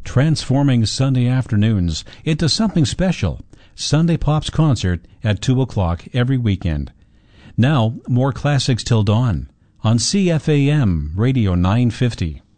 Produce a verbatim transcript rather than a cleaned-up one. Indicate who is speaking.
Speaker 1: transforming Sunday afternoons into something special. Sunday Pops Concert at two o'clock every weekend. Now, more classics till dawn on C F A M Radio nine fifty.